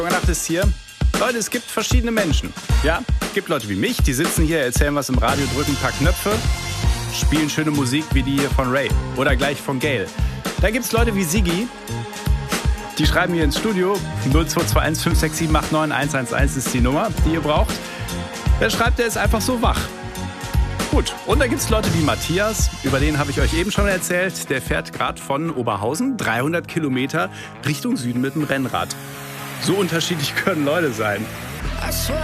Nacht ist hier. Leute, es gibt verschiedene Menschen. Ja, es gibt Leute wie mich, die sitzen hier, erzählen was im Radio, drücken ein paar Knöpfe, spielen schöne Musik wie die hier von Ray oder gleich von Gail. Da gibt es Leute wie Sigi, die schreiben hier ins Studio. 0221 567 89 111 ist die Nummer, die ihr braucht. Wer schreibt, der ist einfach so wach. Gut, und da gibt es Leute wie Matthias, über den habe ich euch eben schon erzählt. Der fährt gerade von Oberhausen 300 Kilometer Richtung Süden mit dem Rennrad. So unterschiedlich können Leute sein.